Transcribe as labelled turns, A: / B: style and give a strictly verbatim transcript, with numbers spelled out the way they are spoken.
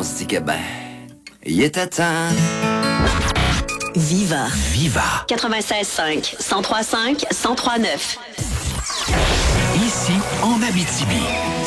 A: se dit que ben, il était temps.
B: Viva.
C: Viva.
B: quatre-vingt-seize cinq, cent trois cinq, cent trois neuf.
C: Ici, en Abitibi.